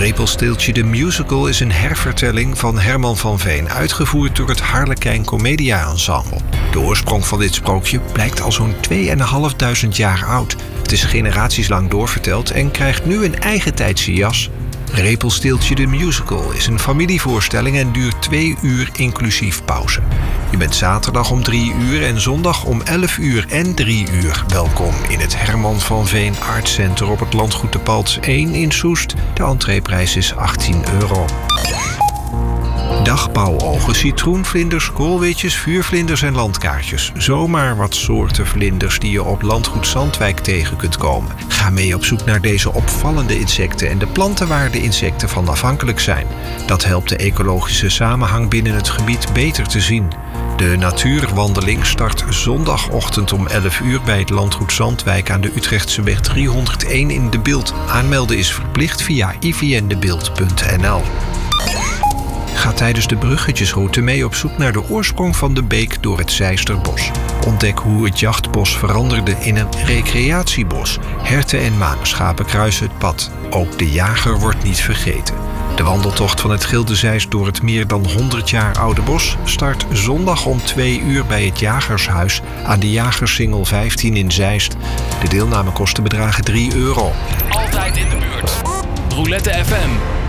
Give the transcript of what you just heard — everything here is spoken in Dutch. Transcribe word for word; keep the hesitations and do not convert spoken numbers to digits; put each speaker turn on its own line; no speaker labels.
Repelsteeltje de Musical is een hervertelling van Herman van Veen, uitgevoerd door het Harlekijn Comedia Ensemble. De oorsprong van dit sprookje blijkt al zo'n tweeënhalfduizend jaar oud. Het is generaties lang doorverteld en krijgt nu een eigen tijdse jas. Repelsteeltje de Musical is een familievoorstelling en duurt twee uur inclusief pauze. Je bent zaterdag om drie uur en zondag om elf uur en drie uur welkom in het Herman van Veen Art Center op het Landgoed de Palts één in Soest. De entreeprijs is achttien euro. Dagbouwogen, citroenvlinders, koolwitjes, vuurvlinders en landkaartjes. Zomaar wat soorten vlinders die je op Landgoed Zandwijk tegen kunt komen. Ga mee op zoek naar deze opvallende insecten en de planten waar de insecten van afhankelijk zijn. Dat helpt de ecologische samenhang binnen het gebied beter te zien. De natuurwandeling start zondagochtend om elf uur bij het Landgoed Zandwijk aan de Utrechtseweg driehonderdéén in De Bilt. Aanmelden is verplicht via i v n de bilt punt n l. Ga tijdens de bruggetjesroute mee op zoek naar de oorsprong van de beek door het Zeisterbos. Ontdek hoe het jachtbos veranderde in een recreatiebos. Herten en manenschapen kruisen het pad. Ook de jager wordt niet vergeten. De wandeltocht van het Gilde Zeist door het meer dan honderd jaar oude bos start zondag om twee uur bij het Jagershuis aan de Jagerssingel vijftien in Zeist. De deelnamekosten bedragen drie euro.
Altijd in de buurt. Roulette F M.